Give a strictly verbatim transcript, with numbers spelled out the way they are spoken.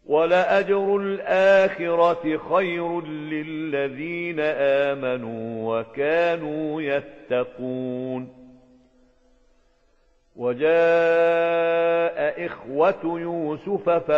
وَلَأَجْرُ الْآخِرَةِ خَيْرٌ لِّلَّذِينَ آمَنُوا وَكَانُوا يَتَّقُونَ وَجَاءَ إِخْوَةُ يُوسُفَ